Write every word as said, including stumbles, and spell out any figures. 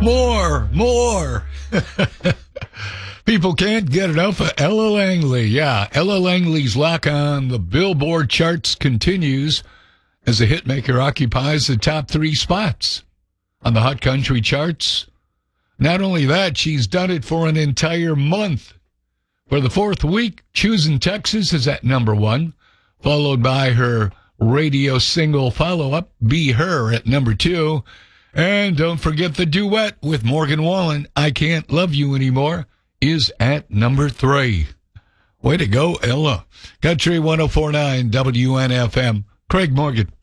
More, more. People can't get enough of Ella Langley. Yeah, Ella Langley's lock on the Billboard charts continues as the hitmaker occupies the top three spots on the Hot Country charts. Not only that, she's done it for an entire month. For the fourth week, Choosing Texas is at number one, followed by her radio single follow-up, Be Her, at number two. And don't forget the duet with Morgan Wallen, I Can't Love You Anymore, is at number three. Way to go, Ella. Country one oh four point nine W N F M. Craig Morgan.